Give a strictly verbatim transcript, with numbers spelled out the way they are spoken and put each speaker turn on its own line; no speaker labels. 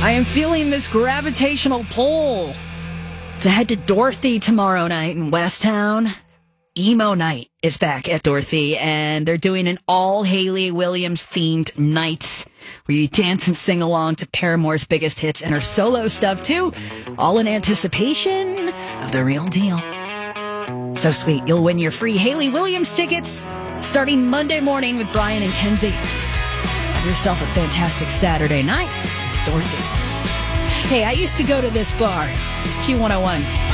I am feeling this gravitational pull to head to Dorothy tomorrow night in Westtown. Emo Night is back at Dorothy, and they're doing an all Hayley Williams-themed night where you dance and sing along to Paramore's biggest hits and her solo stuff, too, all in anticipation of the real deal. So sweet. You'll win your free Hayley Williams tickets starting Monday morning with Brian and Kenzie. Have yourself a fantastic Saturday night, Dorothy. Hey, I used to go to this bar. It's Q one oh one.